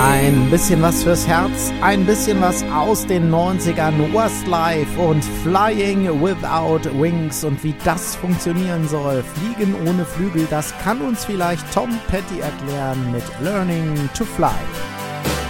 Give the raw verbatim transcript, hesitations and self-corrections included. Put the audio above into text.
Ein bisschen was fürs Herz, ein bisschen was aus den neunzigern, Westlife und Flying Without Wings und wie das funktionieren soll. Fliegen ohne Flügel, das kann uns vielleicht Tom Petty erklären mit Learning to Fly.